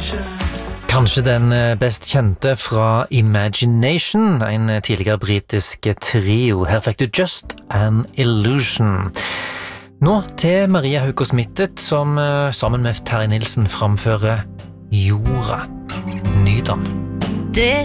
Kanskje den best kjente fra Imagination, en tidligere britisk trio. Her fikk du Just an Illusion. Nå til Maria Haukås Mittet, som sammen med Terje Nilsen framfører Jorda. Nyt den. Det